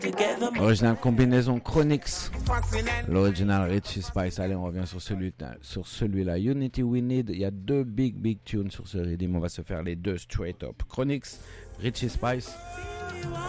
Original combinaison Chronix. L'original Richie Spice. Allez, on revient sur celui-là. Unity We Need. Il y a deux big tunes sur ce rythme. On va se faire les deux straight up. Chronix, Richie Spice.